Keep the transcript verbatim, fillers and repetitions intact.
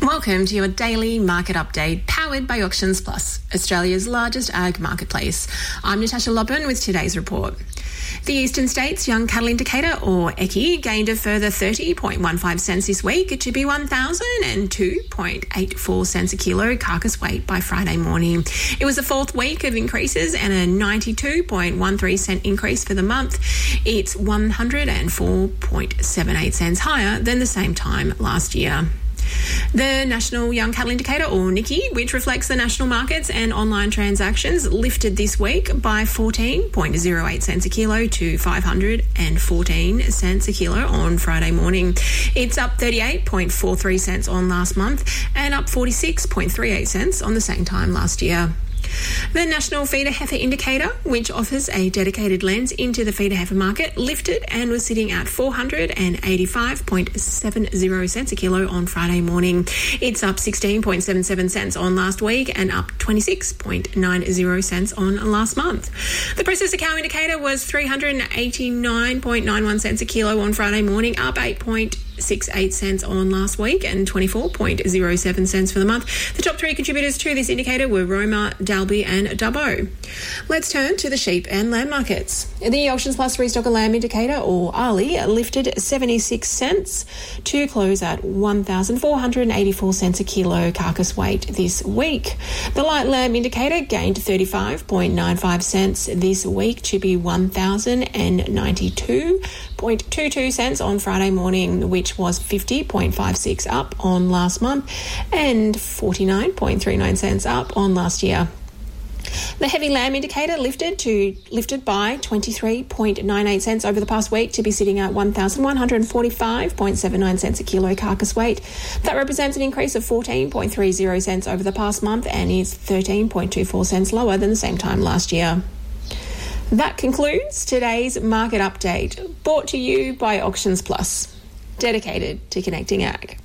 Welcome to your daily market update powered by Auctions Plus, Australia's largest ag marketplace. I'm Natasha Lobban with today's report. The Eastern States Young Cattle Indicator, or E C I, gained a further thirty point one five cents this week to be one thousand two point eight four cents a kilo carcass weight by Friday morning. It was the fourth week of increases and a ninety-two point one three cent increase for the month. It's one hundred four point seven eight cents higher than the same time last year. The National Young Cattle Indicator, or N I C I, which reflects the national markets and online transactions, lifted this week by fourteen point zero eight cents a kilo to five hundred fourteen cents a kilo on Friday morning. It's up thirty-eight point four three cents on last month and up forty-six point three eight cents on the same time last year. The National Feeder Heifer Indicator, which offers a dedicated lens into the feeder heifer market, lifted and was sitting at four hundred eighty-five point seven zero cents a kilo on Friday morning. It's up sixteen point seven seven cents on last week and up twenty-six point nine zero cents on last month. The Processor Cow Indicator was three hundred eighty-nine point nine one cents a kilo on Friday morning, up eight point six eight cents on last week and twenty-four point zero seven cents for the month. The top three contributors to this indicator were Roma, Dalby and Dubbo. Let's turn to the sheep and lamb markets. The Auctions Plus Restocker Lamb Indicator, or A L I, lifted seventy-six cents to close at one thousand four hundred eighty-four cents a kilo carcass weight this week. The Light Lamb Indicator gained thirty-five point nine five cents this week to be one thousand ninety-two point two two cents on Friday morning, which was fifty point five six up on last month and forty-nine point three nine cents up on last year. The Heavy Lamb Indicator lifted to lifted by twenty-three point nine eight cents over the past week to be sitting at one thousand one hundred forty-five point seven nine cents a kilo carcass weight. That represents an increase of fourteen point three zero cents over the past month and is thirteen point two four cents lower than the same time last year. That concludes today's market update, brought to you by Auctions Plus, dedicated to connecting ag.